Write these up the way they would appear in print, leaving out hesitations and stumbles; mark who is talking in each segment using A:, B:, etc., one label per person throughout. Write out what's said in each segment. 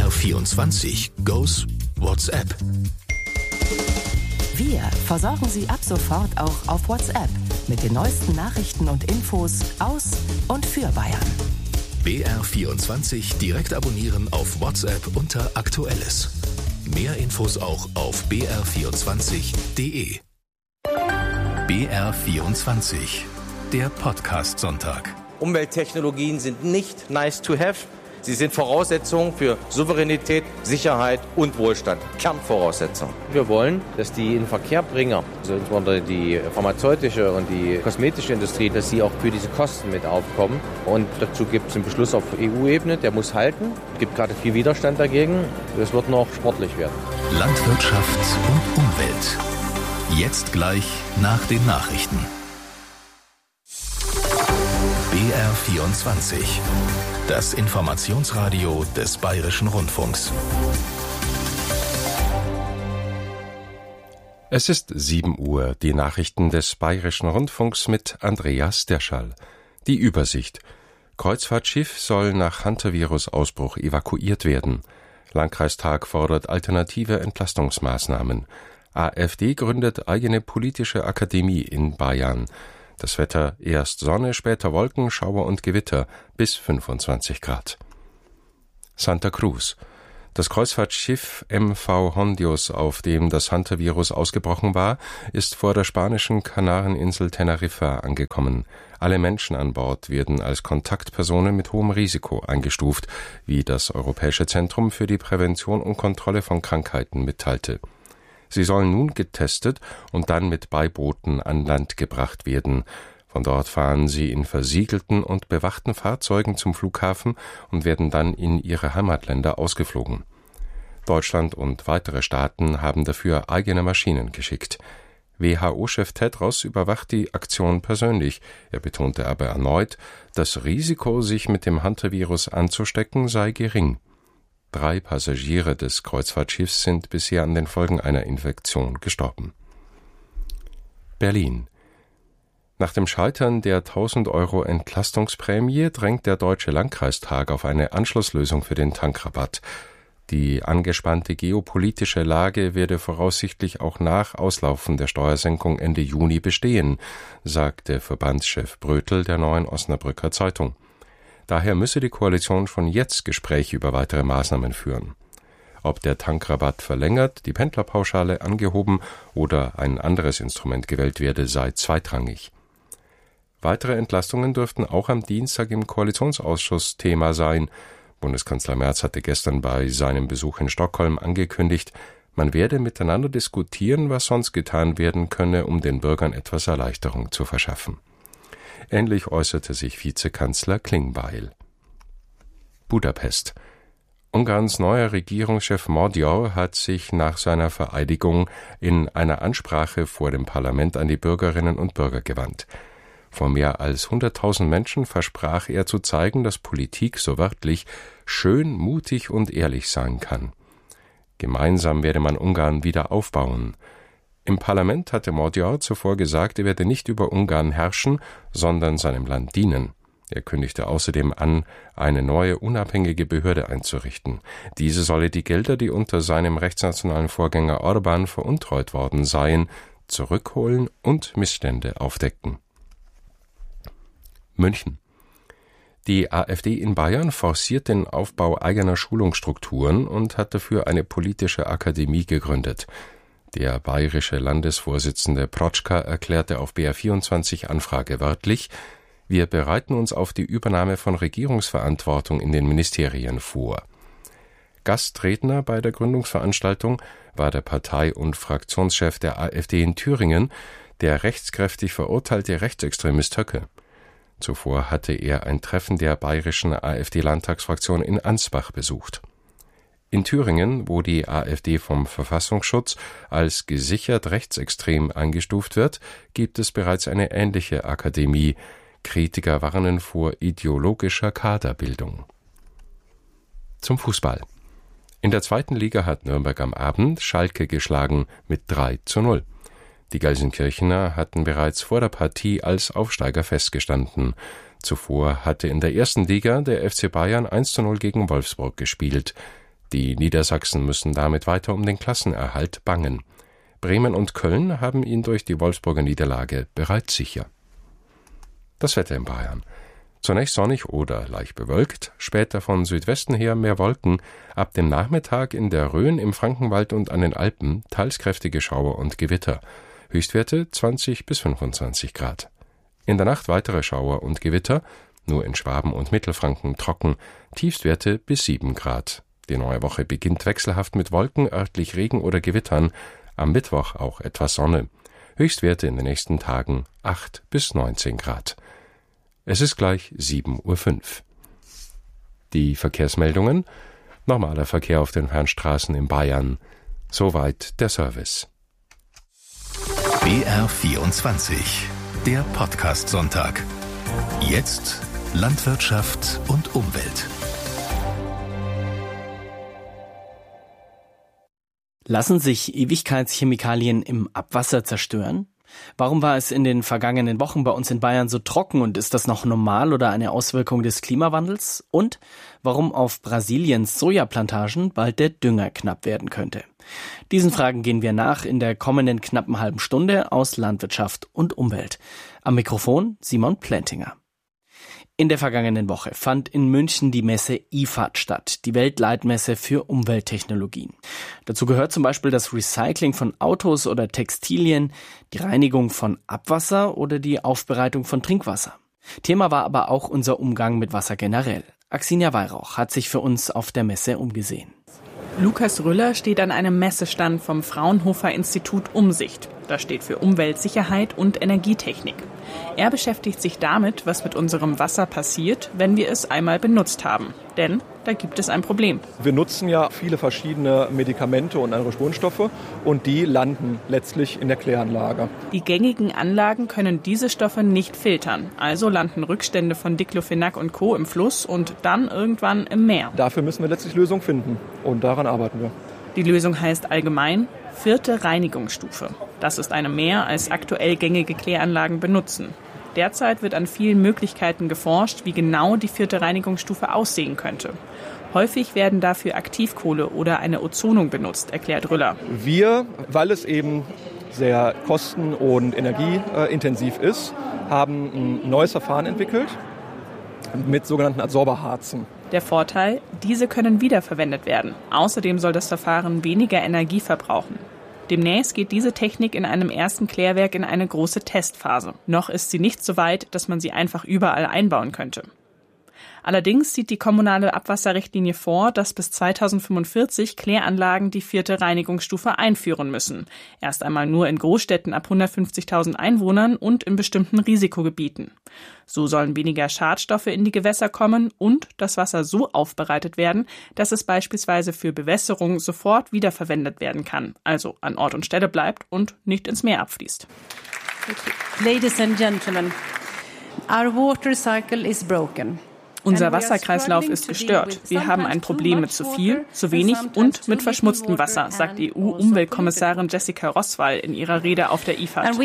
A: BR24 goes WhatsApp.
B: Wir versorgen Sie ab sofort auch auf WhatsApp mit den neuesten Nachrichten und Infos aus und für Bayern.
A: BR24 direkt abonnieren auf WhatsApp unter Aktuelles. Mehr Infos auch auf br24.de. BR24, der Podcast-Sonntag.
C: Umwelttechnologien sind nicht nice to have. Sie sind Voraussetzungen für Souveränität, Sicherheit und Wohlstand. Kernvoraussetzungen. Wir wollen, dass die Inverkehrbringer, also insbesondere die pharmazeutische und die kosmetische Industrie, dass sie auch für diese Kosten mit aufkommen. Und dazu gibt es einen Beschluss auf EU-Ebene, der muss halten. Es gibt gerade viel Widerstand dagegen. Es wird noch sportlich werden.
A: Landwirtschaft und Umwelt. Jetzt gleich nach den Nachrichten. BR24. Das Informationsradio des Bayerischen Rundfunks.
D: Es ist 7 Uhr, die Nachrichten des Bayerischen Rundfunks mit Andreas Derschall. Die Übersicht. Kreuzfahrtschiff soll nach Hantavirus-Ausbruch evakuiert werden. Landkreistag fordert alternative Entlastungsmaßnahmen. AfD gründet eigene politische Akademie in Bayern. Das Wetter: erst Sonne, später Wolken, Schauer und Gewitter bis 25 Grad. Santa Cruz. Das Kreuzfahrtschiff MV Hondios, auf dem das Hantavirus ausgebrochen war, ist vor der spanischen Kanareninsel Teneriffa angekommen. Alle Menschen an Bord werden als Kontaktpersonen mit hohem Risiko eingestuft, wie das Europäische Zentrum für die Prävention und Kontrolle von Krankheiten mitteilte. Sie sollen nun getestet und dann mit Beibooten an Land gebracht werden. Von dort fahren sie in versiegelten und bewachten Fahrzeugen zum Flughafen und werden dann in ihre Heimatländer ausgeflogen. Deutschland und weitere Staaten haben dafür eigene Maschinen geschickt. WHO-Chef Tedros überwacht die Aktion persönlich. Er betonte aber erneut, das Risiko, sich mit dem Hantavirus anzustecken, sei gering. 3 Passagiere des Kreuzfahrtschiffs sind bisher an den Folgen einer Infektion gestorben. Berlin. Nach dem Scheitern der 1.000 € Entlastungsprämie drängt der Deutsche Landkreistag auf eine Anschlusslösung für den Tankrabatt. Die angespannte geopolitische Lage werde voraussichtlich auch nach Auslaufen der Steuersenkung Ende Juni bestehen, sagte Verbandschef Brötel der Neuen Osnabrücker Zeitung. Daher müsse die Koalition schon jetzt Gespräche über weitere Maßnahmen führen. Ob der Tankrabatt verlängert, die Pendlerpauschale angehoben oder ein anderes Instrument gewählt werde, sei zweitrangig. Weitere Entlastungen dürften auch am Dienstag im Koalitionsausschuss Thema sein. Bundeskanzler Merz hatte gestern bei seinem Besuch in Stockholm angekündigt, man werde miteinander diskutieren, was sonst getan werden könne, um den Bürgern etwas Erleichterung zu verschaffen. Ähnlich äußerte sich Vizekanzler Klingbeil. Budapest. Ungarns neuer Regierungschef Magyar hat sich nach seiner Vereidigung in einer Ansprache vor dem Parlament an die Bürgerinnen und Bürger gewandt. Vor mehr als 100.000 Menschen versprach er zu zeigen, dass Politik, so wörtlich, schön, mutig und ehrlich sein kann. Gemeinsam werde man Ungarn wieder aufbauen. Im Parlament hatte Magyar zuvor gesagt, er werde nicht über Ungarn herrschen, sondern seinem Land dienen. Er kündigte außerdem an, eine neue unabhängige Behörde einzurichten. Diese solle die Gelder, die unter seinem rechtsnationalen Vorgänger Orbán veruntreut worden seien, zurückholen und Missstände aufdecken. München. Die AfD in Bayern forciert den Aufbau eigener Schulungsstrukturen und hat dafür eine politische Akademie gegründet. Der bayerische Landesvorsitzende Protschka erklärte auf BR24 Anfrage wörtlich, wir bereiten uns auf die Übernahme von Regierungsverantwortung in den Ministerien vor. Gastredner bei der Gründungsveranstaltung war der Partei- und Fraktionschef der AfD in Thüringen, der rechtskräftig verurteilte Rechtsextremist Höcke. Zuvor hatte er ein Treffen der bayerischen AfD-Landtagsfraktion in Ansbach besucht. In Thüringen, wo die AfD vom Verfassungsschutz als gesichert rechtsextrem eingestuft wird, gibt es bereits eine ähnliche Akademie. Kritiker warnen vor ideologischer Kaderbildung. Zum Fußball. In der 2. Liga hat Nürnberg am Abend Schalke geschlagen mit 3:0. Die Gelsenkirchener hatten bereits vor der Partie als Aufsteiger festgestanden. Zuvor hatte in der 1. Liga der FC Bayern 1:0 gegen Wolfsburg gespielt. Die Niedersachsen müssen damit weiter um den Klassenerhalt bangen. Bremen und Köln haben ihn durch die Wolfsburger Niederlage bereits sicher. Das Wetter in Bayern. Zunächst sonnig oder leicht bewölkt, später von Südwesten her mehr Wolken, ab dem Nachmittag in der Rhön, im Frankenwald und an den Alpen teils kräftige Schauer und Gewitter. Höchstwerte 20 bis 25 Grad. In der Nacht weitere Schauer und Gewitter, nur in Schwaben und Mittelfranken trocken, Tiefstwerte bis 7 Grad. Die neue Woche beginnt wechselhaft mit Wolken, örtlich Regen oder Gewittern, am Mittwoch auch etwas Sonne. Höchstwerte in den nächsten Tagen 8 bis 19 Grad. Es ist gleich 7:05 Uhr. Die Verkehrsmeldungen. Normaler Verkehr auf den Fernstraßen in Bayern. Soweit der Service.
A: BR24, der Podcast-Sonntag. Jetzt Landwirtschaft und Umwelt.
E: Lassen sich Ewigkeitschemikalien im Abwasser zerstören? Warum war es in den vergangenen Wochen bei uns in Bayern so trocken und ist das noch normal oder eine Auswirkung des Klimawandels? Und warum auf Brasiliens Sojaplantagen bald der Dünger knapp werden könnte? Diesen Fragen gehen wir nach in der kommenden knappen halben Stunde aus Landwirtschaft und Umwelt. Am Mikrofon Simon Plentinger. In der vergangenen Woche fand in München die Messe IFAD statt, die Weltleitmesse für Umwelttechnologien. Dazu gehört zum Beispiel das Recycling von Autos oder Textilien, die Reinigung von Abwasser oder die Aufbereitung von Trinkwasser. Thema war aber auch unser Umgang mit Wasser generell. Axinia Weihrauch hat sich für uns auf der Messe umgesehen.
F: Lukas Rüller steht an einem Messestand vom Fraunhofer Institut Umsicht. Das steht für Umweltsicherheit und Energietechnik. Er beschäftigt sich damit, was mit unserem Wasser passiert, wenn wir es einmal benutzt haben. Denn da gibt es ein Problem.
G: Wir nutzen ja viele verschiedene Medikamente und andere Spurenstoffe und die landen letztlich in der Kläranlage.
F: Die gängigen Anlagen können diese Stoffe nicht filtern. Also landen Rückstände von Diclofenac und Co. im Fluss und dann irgendwann im Meer.
G: Dafür müssen wir letztlich Lösungen finden und daran arbeiten wir.
F: Die Lösung heißt allgemein 4. Reinigungsstufe. Das ist eine mehr als aktuell gängige Kläranlagen benutzen. Derzeit wird an vielen Möglichkeiten geforscht, wie genau die 4. Reinigungsstufe aussehen könnte. Häufig werden dafür Aktivkohle oder eine Ozonung benutzt, erklärt Rüller.
G: Wir, weil es eben sehr kosten- und energieintensiv ist, haben ein neues Verfahren entwickelt mit sogenannten Adsorberharzen.
F: Der Vorteil, diese können wiederverwendet werden. Außerdem soll das Verfahren weniger Energie verbrauchen. Demnächst geht diese Technik in einem ersten Klärwerk in eine große Testphase. Noch ist sie nicht so weit, dass man sie einfach überall einbauen könnte. Allerdings sieht die kommunale Abwasserrichtlinie vor, dass bis 2045 Kläranlagen die 4. Reinigungsstufe einführen müssen. Erst einmal nur in Großstädten ab 150.000 Einwohnern und in bestimmten Risikogebieten. So sollen weniger Schadstoffe in die Gewässer kommen und das Wasser so aufbereitet werden, dass es beispielsweise für Bewässerung sofort wiederverwendet werden kann, also an Ort und Stelle bleibt und nicht ins Meer abfließt.
H: Ladies and gentlemen, our water cycle is broken.
F: Unser Wasserkreislauf ist gestört. Wir haben ein Problem mit zu viel, zu wenig und mit verschmutztem Wasser, sagt EU-Umweltkommissarin Jessica Roswall in ihrer Rede auf der IFAD.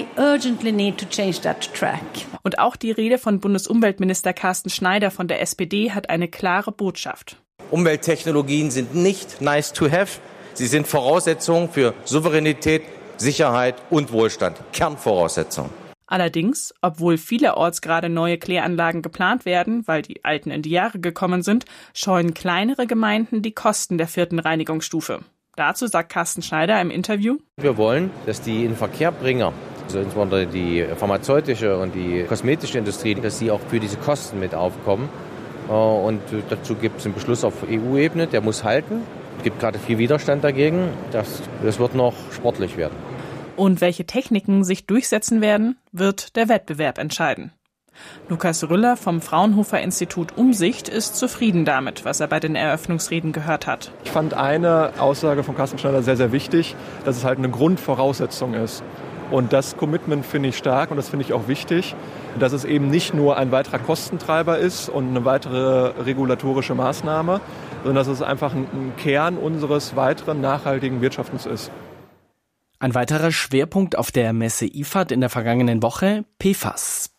F: Und auch die Rede von Bundesumweltminister Carsten Schneider von der SPD hat eine klare Botschaft.
C: Umwelttechnologien sind nicht nice to have. Sie sind Voraussetzungen für Souveränität, Sicherheit und Wohlstand. Kernvoraussetzungen.
F: Allerdings, obwohl vielerorts gerade neue Kläranlagen geplant werden, weil die alten in die Jahre gekommen sind, scheuen kleinere Gemeinden die Kosten der 4. Reinigungsstufe. Dazu sagt Carsten Schneider im Interview:
C: Wir wollen, dass die Inverkehrbringer, also insbesondere die pharmazeutische und die kosmetische Industrie, dass sie auch für diese Kosten mit aufkommen. Und dazu gibt es einen Beschluss auf EU-Ebene, der muss halten. Es gibt gerade viel Widerstand dagegen. Das wird noch sportlich werden.
F: Und welche Techniken sich durchsetzen werden, wird der Wettbewerb entscheiden. Lukas Rüller vom Fraunhofer Institut Umsicht ist zufrieden damit, was er bei den Eröffnungsreden gehört hat.
G: Ich fand eine Aussage von Carsten Schneider sehr, sehr wichtig, dass es halt eine Grundvoraussetzung ist. Und das Commitment finde ich stark und das finde ich auch wichtig, dass es eben nicht nur ein weiterer Kostentreiber ist und eine weitere regulatorische Maßnahme, sondern dass es einfach ein Kern unseres weiteren nachhaltigen Wirtschaftens ist.
E: Ein weiterer Schwerpunkt auf der Messe IFAD in der vergangenen Woche: PFAS,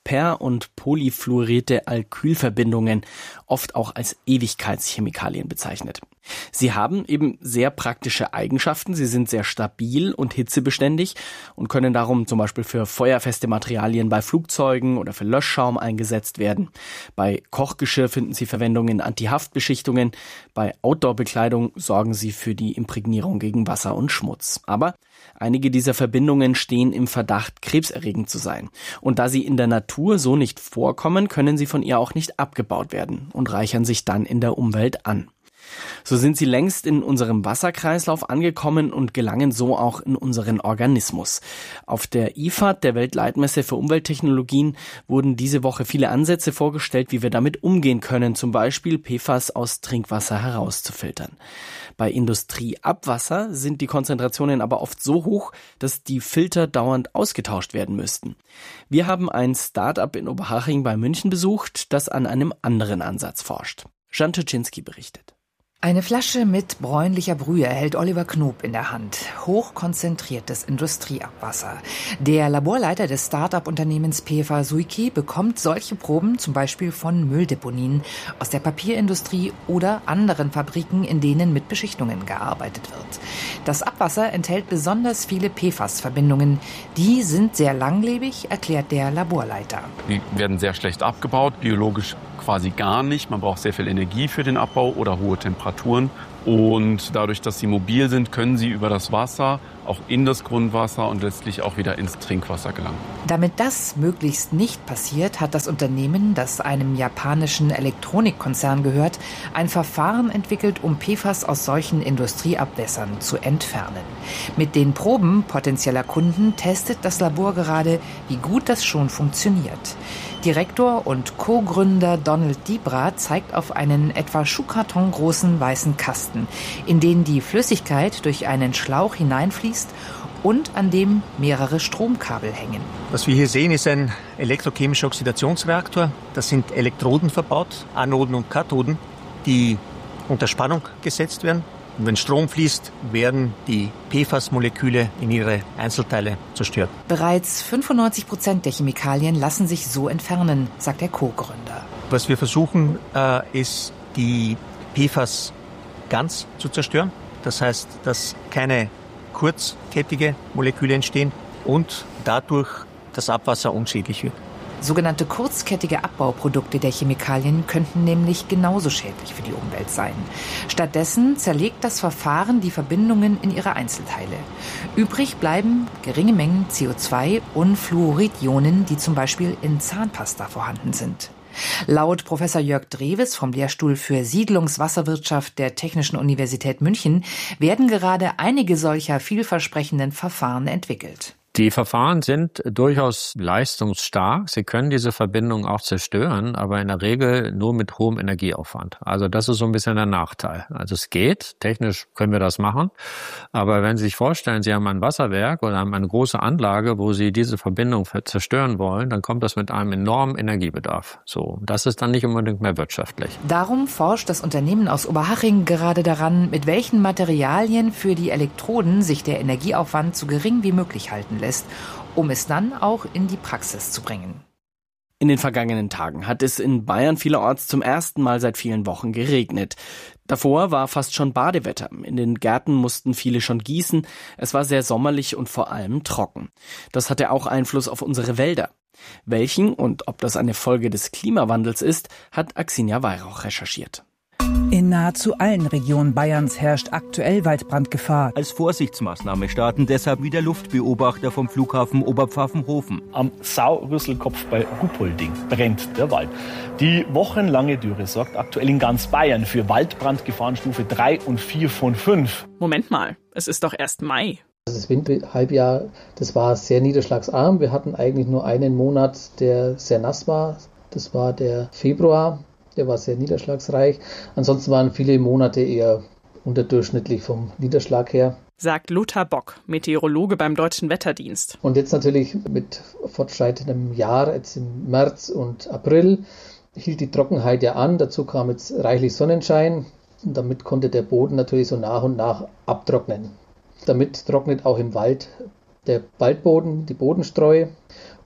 E: Per- und polyfluorierte Alkylverbindungen, oft auch als Ewigkeitschemikalien bezeichnet. Sie haben eben sehr praktische Eigenschaften. Sie sind sehr stabil und hitzebeständig und können darum zum Beispiel für feuerfeste Materialien bei Flugzeugen oder für Löschschaum eingesetzt werden. Bei Kochgeschirr finden Sie Verwendung in Antihaftbeschichtungen. Bei Outdoor-Bekleidung sorgen sie für die Imprägnierung gegen Wasser und Schmutz. Aber einige dieser Verbindungen stehen im Verdacht, krebserregend zu sein. Und da sie in der Natur so nicht vorkommen, können sie von ihr auch nicht abgebaut werden und reichern sich dann in der Umwelt an. So sind sie längst in unserem Wasserkreislauf angekommen und gelangen so auch in unseren Organismus. Auf der IFAD, der Weltleitmesse für Umwelttechnologien, wurden diese Woche viele Ansätze vorgestellt, wie wir damit umgehen können, zum Beispiel PFAS aus Trinkwasser herauszufiltern. Bei Industrieabwasser sind die Konzentrationen aber oft so hoch, dass die Filter dauernd ausgetauscht werden müssten. Wir haben ein Start-up in Oberhaching bei München besucht, das an einem anderen Ansatz forscht. Jan Tuczynski berichtet.
I: Eine Flasche mit bräunlicher Brühe hält Oliver Knob in der Hand. Hochkonzentriertes Industrieabwasser. Der Laborleiter des Start-up-Unternehmens PFA Suiki bekommt solche Proben zum Beispiel von Mülldeponien aus der Papierindustrie oder anderen Fabriken, in denen mit Beschichtungen gearbeitet wird. Das Abwasser enthält besonders viele PFAS-Verbindungen. Die sind sehr langlebig, erklärt der Laborleiter.
J: Die werden sehr schlecht abgebaut, biologisch quasi gar nicht. Man braucht sehr viel Energie für den Abbau oder hohe Temperaturen. Und dadurch, dass sie mobil sind, können sie über das Wasser auch in das Grundwasser und letztlich auch wieder ins Trinkwasser gelangen.
I: Damit das möglichst nicht passiert, hat das Unternehmen, das einem japanischen Elektronikkonzern gehört, ein Verfahren entwickelt, um PFAS aus solchen Industrieabwässern zu entfernen. Mit den Proben potenzieller Kunden testet das Labor gerade, wie gut das schon funktioniert. Direktor und Co-Gründer Donald Dibra zeigt auf einen etwa Schuhkarton großen weißen Kasten, in den die Flüssigkeit durch einen Schlauch hineinfließt und an dem mehrere Stromkabel hängen.
K: Was wir hier sehen, ist ein elektrochemischer Oxidationsreaktor. Da sind Elektroden verbaut, Anoden und Kathoden, die unter Spannung gesetzt werden. Und wenn Strom fließt, werden die PFAS-Moleküle in ihre Einzelteile zerstört.
I: Bereits 95% der Chemikalien lassen sich so entfernen, sagt der Co-Gründer.
K: Was wir versuchen, ist, die PFAS ganz zu zerstören. Das heißt, dass keine kurzkettige Moleküle entstehen und dadurch das Abwasser unschädlich wird.
I: Sogenannte kurzkettige Abbauprodukte der Chemikalien könnten nämlich genauso schädlich für die Umwelt sein. Stattdessen zerlegt das Verfahren die Verbindungen in ihre Einzelteile. Übrig bleiben geringe Mengen CO2 und Fluoridionen, die zum Beispiel in Zahnpasta vorhanden sind. Laut Professor Jörg Drewes vom Lehrstuhl für Siedlungswasserwirtschaft der Technischen Universität München werden gerade einige solcher vielversprechenden Verfahren entwickelt.
L: Die Verfahren sind durchaus leistungsstark. Sie können diese Verbindung auch zerstören, aber in der Regel nur mit hohem Energieaufwand. Also das ist so ein bisschen der Nachteil. Also es geht, technisch können wir das machen, aber wenn Sie sich vorstellen, Sie haben ein Wasserwerk oder haben eine große Anlage, wo Sie diese Verbindung zerstören wollen, dann kommt das mit einem enormen Energiebedarf. So, das ist dann nicht unbedingt mehr wirtschaftlich.
I: Darum forscht das Unternehmen aus Oberhaching gerade daran, mit welchen Materialien für die Elektroden sich der Energieaufwand so gering wie möglich halten lässt, um es dann auch in die Praxis zu bringen.
E: In den vergangenen Tagen hat es in Bayern vielerorts zum ersten Mal seit vielen Wochen geregnet. Davor war fast schon Badewetter. In den Gärten mussten viele schon gießen. Es war sehr sommerlich und vor allem trocken. Das hatte auch Einfluss auf unsere Wälder. Welchen und ob das eine Folge des Klimawandels ist, hat Axinia Weihrauch recherchiert.
M: In nahezu allen Regionen Bayerns herrscht aktuell Waldbrandgefahr.
N: Als Vorsichtsmaßnahme starten deshalb wieder Luftbeobachter vom Flughafen Oberpfaffenhofen.
O: Am Saurüsselkopf bei Ruppolding brennt der Wald. Die wochenlange Dürre sorgt aktuell in ganz Bayern für Waldbrandgefahrenstufe 3 und 4 von 5.
F: Moment mal, es ist doch erst Mai.
P: Das Winterhalbjahr, das war sehr niederschlagsarm. Wir hatten eigentlich nur einen Monat, der sehr nass war. Das war der Februar. Der war sehr niederschlagsreich. Ansonsten waren viele Monate eher unterdurchschnittlich vom Niederschlag her.
F: Sagt Lothar Bock, Meteorologe beim Deutschen Wetterdienst.
P: Und jetzt natürlich mit fortschreitendem Jahr, jetzt im März und April, hielt die Trockenheit ja an. Dazu kam jetzt reichlich Sonnenschein. Und damit konnte der Boden natürlich so nach und nach abtrocknen. Damit trocknet auch im Wald der Waldboden, die Bodenstreu.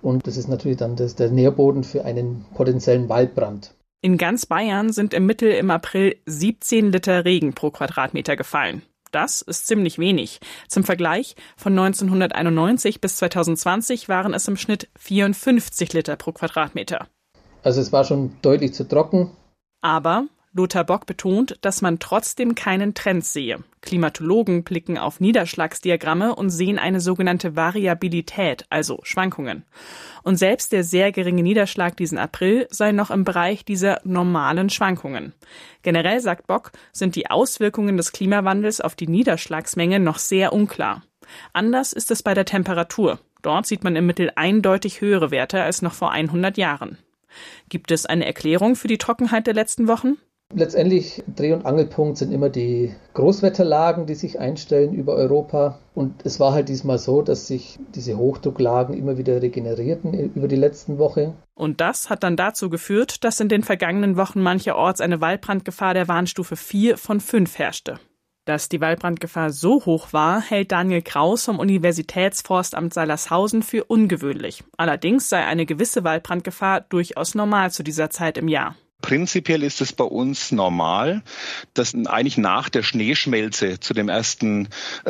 P: Und das ist natürlich dann der Nährboden für einen potenziellen Waldbrand.
F: In ganz Bayern sind im Mittel im April 17 Liter Regen pro Quadratmeter gefallen. Das ist ziemlich wenig. Zum Vergleich, von 1991 bis 2020 waren es im Schnitt 54 Liter pro Quadratmeter.
P: Also es war schon deutlich zu trocken.
F: Aber Lothar Bock betont, dass man trotzdem keinen Trend sehe. Klimatologen blicken auf Niederschlagsdiagramme und sehen eine sogenannte Variabilität, also Schwankungen. Und selbst der sehr geringe Niederschlag diesen April sei noch im Bereich dieser normalen Schwankungen. Generell, sagt Bock, sind die Auswirkungen des Klimawandels auf die Niederschlagsmenge noch sehr unklar. Anders ist es bei der Temperatur. Dort sieht man im Mittel eindeutig höhere Werte als noch vor 100 Jahren. Gibt es eine Erklärung für die Trockenheit der letzten Wochen?
P: Letztendlich Dreh- und Angelpunkt sind immer die Großwetterlagen, die sich einstellen über Europa. Und es war halt diesmal so, dass sich diese Hochdrucklagen immer wieder regenerierten über die letzten Wochen.
F: Und das hat dann dazu geführt, dass in den vergangenen Wochen mancherorts eine Waldbrandgefahr der Warnstufe 4 von 5 herrschte. Dass die Waldbrandgefahr so hoch war, hält Daniel Kraus vom Universitätsforstamt Seilershausen für ungewöhnlich. Allerdings sei eine gewisse Waldbrandgefahr durchaus normal zu dieser Zeit im Jahr.
Q: Prinzipiell ist es bei uns normal, dass eigentlich nach der Schneeschmelze zu dem ersten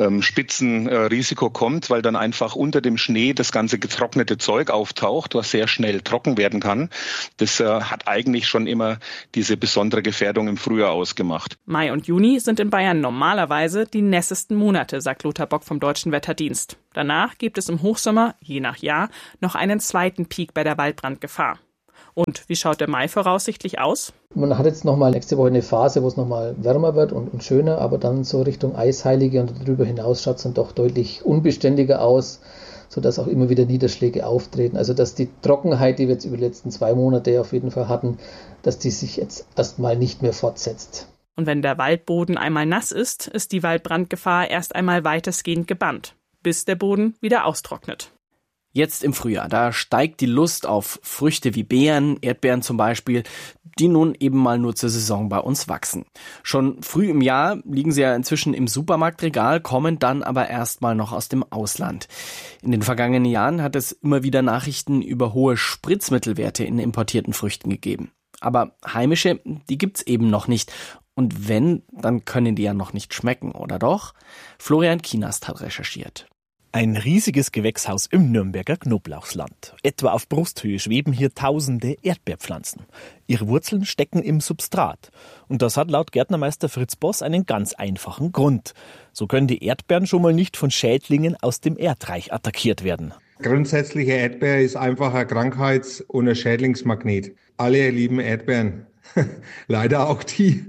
Q: Spitzenrisiko kommt, weil dann einfach unter dem Schnee das ganze getrocknete Zeug auftaucht, was sehr schnell trocken werden kann. Das hat eigentlich schon immer diese besondere Gefährdung im Frühjahr ausgemacht.
F: Mai und Juni sind in Bayern normalerweise die nässesten Monate, sagt Lothar Bock vom Deutschen Wetterdienst. Danach gibt es im Hochsommer, je nach Jahr, noch einen zweiten Peak bei der Waldbrandgefahr. Und wie schaut der Mai voraussichtlich aus?
P: Man hat jetzt nochmal nächste Woche eine Phase, wo es nochmal wärmer wird und schöner, aber dann so Richtung Eisheilige und darüber hinaus schaut es dann doch deutlich unbeständiger aus, sodass auch immer wieder Niederschläge auftreten. Also dass die Trockenheit, die wir jetzt über die letzten 2 Monate auf jeden Fall hatten, dass die sich jetzt erstmal nicht mehr fortsetzt.
F: Und wenn der Waldboden einmal nass ist, ist die Waldbrandgefahr erst einmal weitestgehend gebannt, bis der Boden wieder austrocknet.
E: Jetzt im Frühjahr, da steigt die Lust auf Früchte wie Beeren, Erdbeeren zum Beispiel, die nun eben mal nur zur Saison bei uns wachsen. Schon früh im Jahr liegen sie ja inzwischen im Supermarktregal, kommen dann aber erstmal noch aus dem Ausland. In den vergangenen Jahren hat es immer wieder Nachrichten über hohe Spritzmittelwerte in importierten Früchten gegeben. Aber heimische, die gibt's eben noch nicht. Und wenn, dann können die ja noch nicht schmecken, oder doch? Florian Kienast hat recherchiert.
O: Ein riesiges Gewächshaus im Nürnberger Knoblauchsland. Etwa auf Brusthöhe schweben hier tausende Erdbeerpflanzen. Ihre Wurzeln stecken im Substrat. Und das hat laut Gärtnermeister Fritz Boss einen ganz einfachen Grund. So können die Erdbeeren schon mal nicht von Schädlingen aus dem Erdreich attackiert werden.
R: Grundsätzlich Erdbeer ist einfach ein Krankheits- und ein Schädlingsmagnet. Alle lieben Erdbeeren. Leider auch die.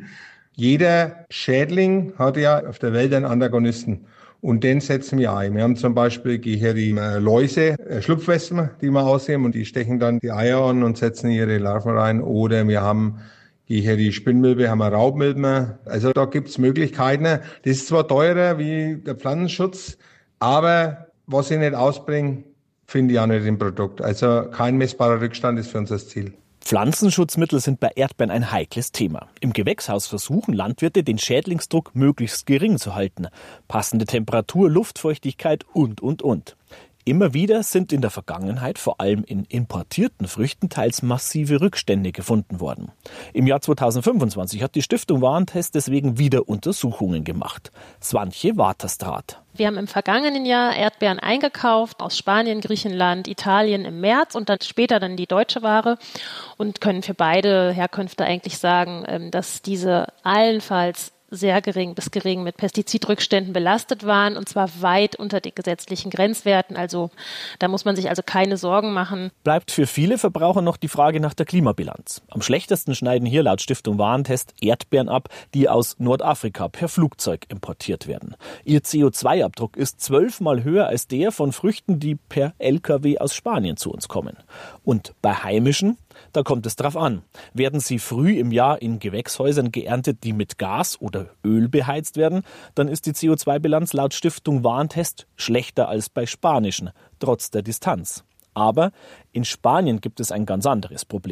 R: Jeder Schädling hat ja auf der Welt einen Antagonisten. Und den setzen wir ein. Wir haben zum Beispiel hier die Läuse, Schlupfwespen, die wir ausheben und die stechen dann die Eier an und setzen ihre Larven rein. Oder wir haben hier die Spinnmilbe, haben wir Raubmilben. Also da gibt's Möglichkeiten. Das ist zwar teurer wie der Pflanzenschutz, aber was ich nicht ausbringe, finde ich auch nicht im Produkt. Also kein messbarer Rückstand ist für uns das Ziel.
O: Pflanzenschutzmittel sind bei Erdbeeren ein heikles Thema. Im Gewächshaus versuchen Landwirte, den Schädlingsdruck möglichst gering zu halten. Passende Temperatur, Luftfeuchtigkeit und. Immer wieder sind in der Vergangenheit, vor allem in importierten Früchten, teils massive Rückstände gefunden worden. Im Jahr 2025 hat die Stiftung Warentest deswegen wieder Untersuchungen gemacht. Swantje Waterstraat.
S: Wir haben im vergangenen Jahr Erdbeeren eingekauft aus Spanien, Griechenland, Italien im März und dann später dann die deutsche Ware und können für beide Herkünfte eigentlich sagen, dass diese allenfalls sehr gering bis gering mit Pestizidrückständen belastet waren und zwar weit unter den gesetzlichen Grenzwerten. Also da muss man sich also keine Sorgen machen.
O: Bleibt für viele Verbraucher noch die Frage nach der Klimabilanz. Am schlechtesten schneiden hier laut Stiftung Warentest Erdbeeren ab, die aus Nordafrika per Flugzeug importiert werden. Ihr CO2-Abdruck ist 12-mal höher als der von Früchten, die per LKW aus Spanien zu uns kommen. Und bei heimischen? Da kommt es drauf an. Werden sie früh im Jahr in Gewächshäusern geerntet, die mit Gas oder Öl beheizt werden, dann ist die CO2-Bilanz laut Stiftung Warentest schlechter als bei spanischen, trotz der Distanz. Aber in Spanien gibt es ein ganz anderes Problem.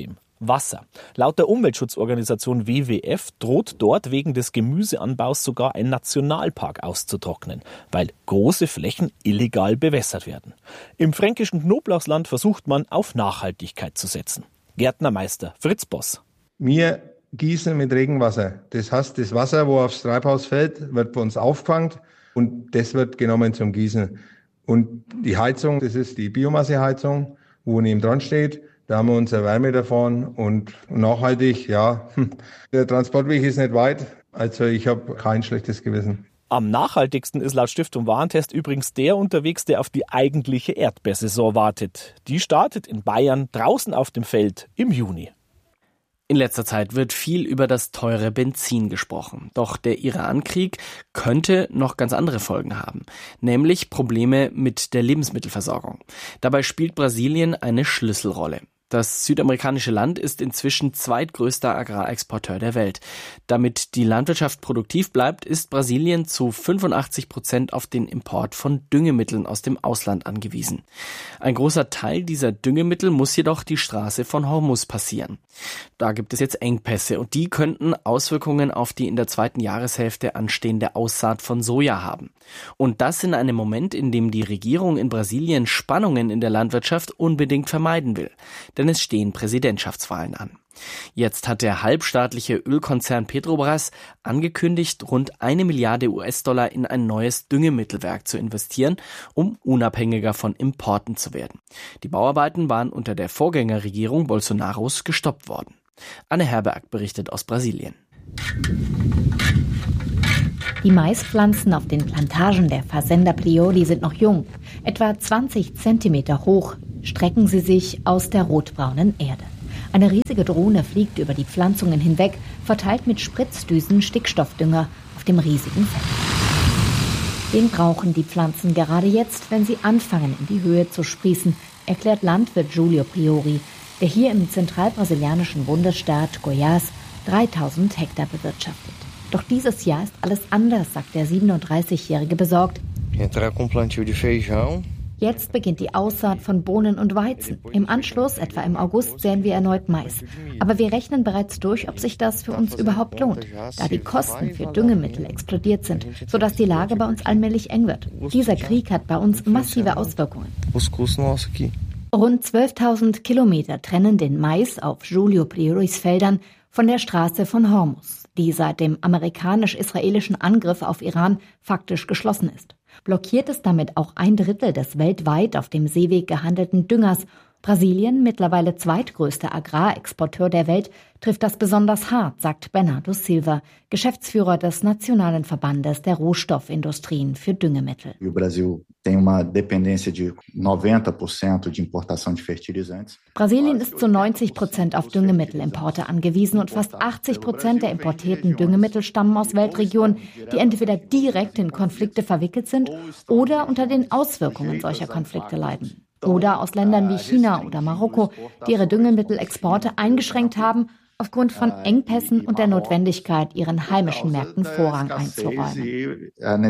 O: Wasser. Laut der Umweltschutzorganisation WWF droht dort wegen des Gemüseanbaus sogar ein Nationalpark auszutrocknen, weil große Flächen illegal bewässert werden. Im fränkischen Knoblauchsland versucht man, auf Nachhaltigkeit zu setzen. Gärtnermeister Fritz Boss.
R: Wir gießen mit Regenwasser. Das heißt, das Wasser, wo aufs Treibhaus fällt, wird bei uns aufgefangen und das wird genommen zum Gießen. Und die Heizung, das ist die Biomasseheizung, wo neben dran steht. Da haben wir unsere Wärme davon und nachhaltig, ja, der Transportweg ist nicht weit, also ich habe kein schlechtes Gewissen.
O: Am nachhaltigsten ist laut Stiftung Warentest übrigens der unterwegs, der auf die eigentliche Erdbeersaison wartet. Die startet in Bayern draußen auf dem Feld im Juni.
E: In letzter Zeit wird viel über das teure Benzin gesprochen. Doch der Iran-Krieg könnte noch ganz andere Folgen haben, nämlich Probleme mit der Lebensmittelversorgung. Dabei spielt Brasilien eine Schlüsselrolle. Das südamerikanische Land ist inzwischen zweitgrößter Agrarexporteur der Welt. Damit die Landwirtschaft produktiv bleibt, ist Brasilien zu 85% auf den Import von Düngemitteln aus dem Ausland angewiesen. Ein großer Teil dieser Düngemittel muss jedoch die Straße von Hormuz passieren. Da gibt es jetzt Engpässe und die könnten Auswirkungen auf die in der zweiten Jahreshälfte anstehende Aussaat von Soja haben. Und das in einem Moment, in dem die Regierung in Brasilien Spannungen in der Landwirtschaft unbedingt vermeiden will. Denn es stehen Präsidentschaftswahlen an. Jetzt hat der halbstaatliche Ölkonzern Petrobras angekündigt, rund 1 Milliarde US-Dollar in ein neues Düngemittelwerk zu investieren, um unabhängiger von Importen zu werden. Die Bauarbeiten waren unter der Vorgängerregierung Bolsonaros gestoppt worden. Anne Herberg berichtet aus Brasilien.
T: Die Maispflanzen auf den Plantagen der Fazenda Priori sind noch jung. Etwa 20 Zentimeter hoch strecken sie sich aus der rotbraunen Erde. Eine riesige Drohne fliegt über die Pflanzungen hinweg, verteilt mit Spritzdüsen Stickstoffdünger auf dem riesigen Feld. Den brauchen die Pflanzen gerade jetzt, wenn sie anfangen, in die Höhe zu sprießen, erklärt Landwirt Julio Priori, der hier im zentralbrasilianischen Bundesstaat Goiás 3000 Hektar bewirtschaftet. Doch dieses Jahr ist alles anders, sagt der 37-Jährige besorgt. Jetzt beginnt die Aussaat von Bohnen und Weizen. Im Anschluss, etwa im August, säen wir erneut Mais. Aber wir rechnen bereits durch, ob sich das für uns überhaupt lohnt, da die Kosten für Düngemittel explodiert sind, sodass die Lage bei uns allmählich eng wird. Dieser Krieg hat bei uns massive Auswirkungen. Rund 12.000 Kilometer trennen den Mais auf Julio Prioris Feldern von der Straße von Hormuz, die seit dem amerikanisch-israelischen Angriff auf Iran faktisch geschlossen ist. Blockiert ist damit auch 1/3 des weltweit auf dem Seeweg gehandelten Düngers. Brasilien, mittlerweile zweitgrößter Agrarexporteur der Welt, trifft das besonders hart, sagt Bernardo Silva, Geschäftsführer des Nationalen Verbandes der Rohstoffindustrien für Düngemittel. Brasilien ist zu 90% auf Düngemittelimporte angewiesen und fast 80% der importierten Düngemittel stammen aus Weltregionen, die entweder direkt in Konflikte verwickelt sind oder unter den Auswirkungen solcher Konflikte leiden. Oder aus Ländern wie China oder Marokko, die ihre Düngemittelexporte eingeschränkt haben, aufgrund von Engpässen und der Notwendigkeit, ihren heimischen Märkten Vorrang einzuräumen.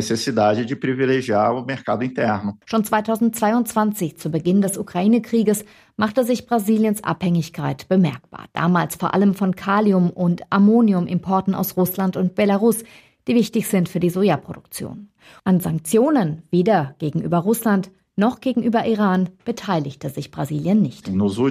T: Schon 2022, zu Beginn des Ukraine-Krieges, machte sich Brasiliens Abhängigkeit bemerkbar. Damals vor allem von Kalium- und Ammoniumimporten aus Russland und Belarus, die wichtig sind für die Sojaproduktion. An Sanktionen, weder gegenüber Russland noch gegenüber Iran, beteiligte sich Brasilien nicht.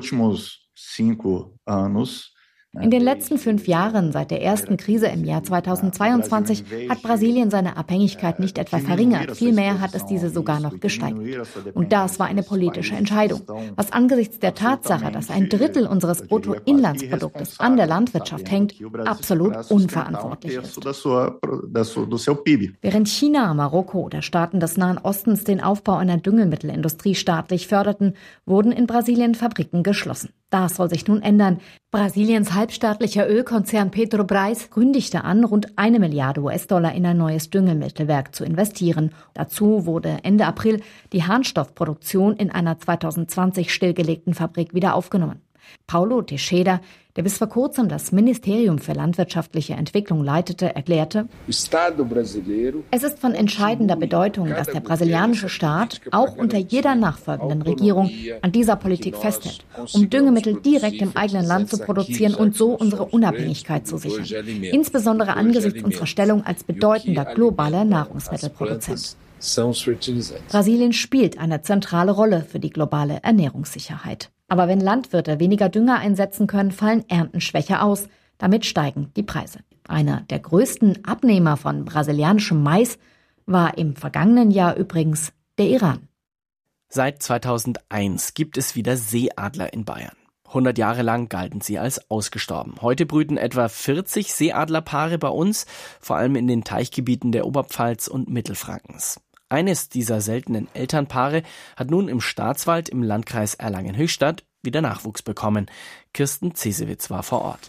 T: In den letzten 5 Jahren, seit der ersten Krise im Jahr 2022, hat Brasilien seine Abhängigkeit nicht etwa verringert, vielmehr hat es diese sogar noch gesteigert. Und das war eine politische Entscheidung, was angesichts der Tatsache, dass 1/3 unseres Bruttoinlandsproduktes an der Landwirtschaft hängt, absolut unverantwortlich ist. Während China, Marokko oder Staaten des Nahen Ostens den Aufbau einer Düngemittelindustrie staatlich förderten, wurden in Brasilien Fabriken geschlossen. Das soll sich nun ändern. Brasiliens halbstaatlicher Ölkonzern Petrobras kündigte an, rund 1 Milliarde US-Dollar in ein neues Düngemittelwerk zu investieren. Dazu wurde Ende April die Harnstoffproduktion in einer 2020 stillgelegten Fabrik wieder aufgenommen. Paulo Teixeira, der bis vor kurzem das Ministerium für landwirtschaftliche Entwicklung leitete, erklärte: Es ist von entscheidender Bedeutung, dass der brasilianische Staat auch unter jeder nachfolgenden Regierung an dieser Politik festhält, um Düngemittel direkt im eigenen Land zu produzieren und so unsere Unabhängigkeit zu sichern, insbesondere angesichts unserer Stellung als bedeutender globaler Nahrungsmittelproduzent. Brasilien spielt eine zentrale Rolle für die globale Ernährungssicherheit. Aber wenn Landwirte weniger Dünger einsetzen können, fallen Ernten schwächer aus. Damit steigen die Preise. Einer der größten Abnehmer von brasilianischem Mais war im vergangenen Jahr übrigens der Iran.
E: Seit 2001 gibt es wieder Seeadler in Bayern. 100 Jahre lang galten sie als ausgestorben. Heute brüten etwa 40 Seeadlerpaare bei uns, vor allem in den Teichgebieten der Oberpfalz und Mittelfrankens. Eines dieser seltenen Elternpaare hat nun im Staatswald im Landkreis Erlangen-Höchstadt wieder Nachwuchs bekommen. Kirsten Cesewitz war vor Ort.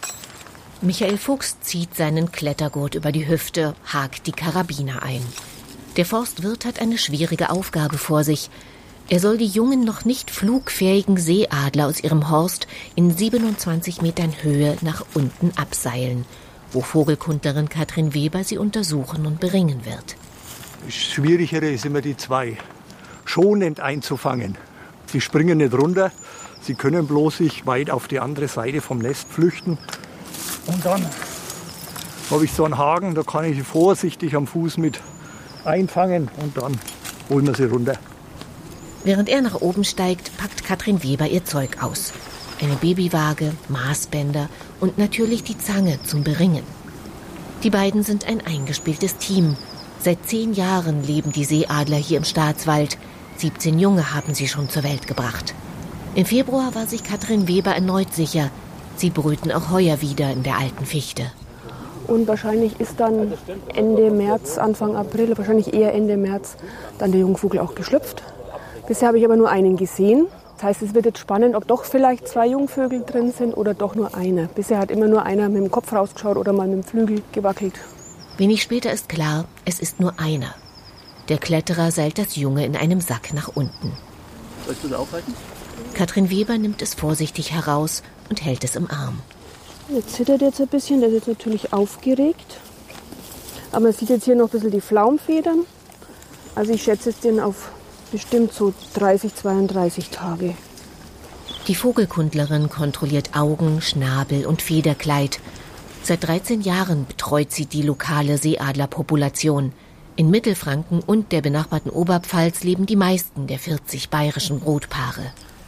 U: Michael Fuchs zieht seinen Klettergurt über die Hüfte, hakt die Karabiner ein. Der Forstwirt hat eine schwierige Aufgabe vor sich. Er soll die jungen, noch nicht flugfähigen Seeadler aus ihrem Horst in 27 Metern Höhe nach unten abseilen, wo Vogelkundlerin Katrin Weber sie untersuchen und beringen wird.
K: Das Schwierigere ist immer die zwei, schonend einzufangen. Sie springen nicht runter, sie können bloß sich weit auf die andere Seite vom Nest flüchten. Und dann habe ich so einen Haken, da kann ich sie vorsichtig am Fuß mit einfangen und dann holen wir sie runter.
U: Während er nach oben steigt, packt Katrin Weber ihr Zeug aus. Eine Babywaage, Maßbänder und natürlich die Zange zum Beringen. Die beiden sind ein eingespieltes Team. Seit 10 Jahren leben die Seeadler hier im Staatswald. 17 Junge haben sie schon zur Welt gebracht. Im Februar war sich Katrin Weber erneut sicher. Sie brüten auch heuer wieder in der alten Fichte.
V: Und wahrscheinlich ist dann Ende März, Anfang April, wahrscheinlich eher Ende März, dann der Jungvogel auch geschlüpft. Bisher habe ich aber nur einen gesehen. Das heißt, es wird jetzt spannend, ob doch vielleicht 2 Jungvögel drin sind oder doch nur einer. Bisher hat immer nur einer mit dem Kopf rausgeschaut oder mal mit dem Flügel gewackelt.
U: Wenig später ist klar, es ist nur einer. Der Kletterer seilt das Junge in einem Sack nach unten.
V: Sollst du es aufhalten?
U: Katrin Weber nimmt es vorsichtig heraus und hält es im Arm.
V: Er zittert jetzt ein bisschen, der ist jetzt natürlich aufgeregt. Aber man sieht jetzt hier noch ein bisschen die Flaumfedern. Also ich schätze jetzt den auf bestimmt so 30, 32 Tage.
U: Die Vogelkundlerin kontrolliert Augen, Schnabel und Federkleid. Seit 13 Jahren betreut sie die lokale Seeadlerpopulation. In Mittelfranken und der benachbarten Oberpfalz leben die meisten der 40 bayerischen Brutpaare.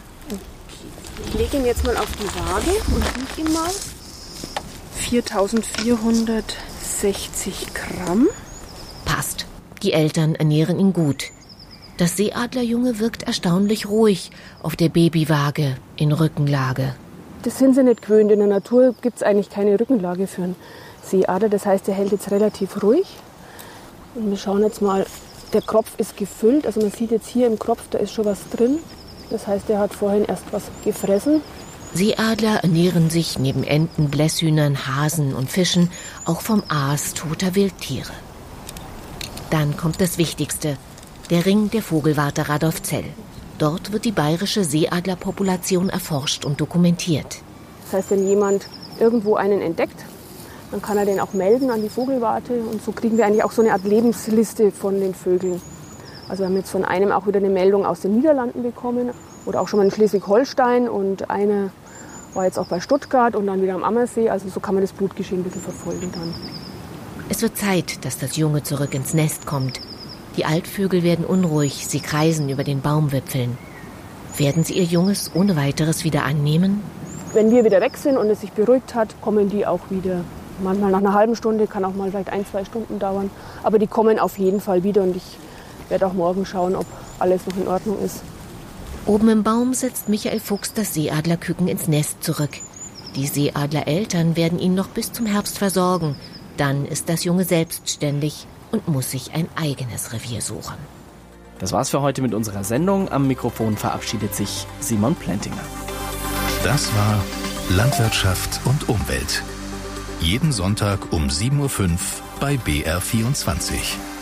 V: Ich lege ihn jetzt mal auf die Waage und wiege ihn mal. 4.460 Gramm.
U: Passt. Die Eltern ernähren ihn gut. Das Seeadlerjunge wirkt erstaunlich ruhig auf der Babywaage in Rückenlage.
V: Das sind sie nicht gewöhnt. In der Natur gibt es eigentlich keine Rückenlage für einen Seeadler. Das heißt, er hält jetzt relativ ruhig. Und wir schauen jetzt mal, der Kropf ist gefüllt. Also man sieht jetzt hier im Kropf, da ist schon was drin. Das heißt, er hat vorhin erst was gefressen.
U: Seeadler ernähren sich neben Enten, Blässhühnern, Hasen und Fischen auch vom Aas toter Wildtiere. Dann kommt das Wichtigste, der Ring der Vogelwarte Radolfzell. Dort wird die bayerische Seeadlerpopulation erforscht und dokumentiert.
V: Das heißt, wenn jemand irgendwo einen entdeckt, dann kann er den auch melden an die Vogelwarte. Und so kriegen wir eigentlich auch so eine Art Lebensliste von den Vögeln. Also wir haben jetzt von einem auch wieder eine Meldung aus den Niederlanden bekommen oder auch schon mal in Schleswig-Holstein und eine war jetzt auch bei Stuttgart und dann wieder am Ammersee. Also so kann man das Blutgeschehen ein bisschen verfolgen dann.
U: Es wird Zeit, dass das Junge zurück ins Nest kommt. Die Altvögel werden unruhig, sie kreisen über den Baumwipfeln. Werden sie ihr Junges ohne weiteres wieder annehmen?
V: Wenn wir wieder weg sind und es sich beruhigt hat, kommen die auch wieder. Manchmal nach einer halben Stunde, kann auch mal vielleicht 1, 2 Stunden dauern. Aber die kommen auf jeden Fall wieder und ich werde auch morgen schauen, ob alles noch in Ordnung ist.
U: Oben im Baum setzt Michael Fuchs das Seeadlerküken ins Nest zurück. Die Seeadlereltern werden ihn noch bis zum Herbst versorgen. Dann ist das Junge selbstständig und muss sich ein eigenes Revier suchen.
E: Das war's für heute mit unserer Sendung. Am Mikrofon verabschiedet sich Simon Plentinger.
A: Das war Landwirtschaft und Umwelt. Jeden Sonntag um 7.05 Uhr bei BR24.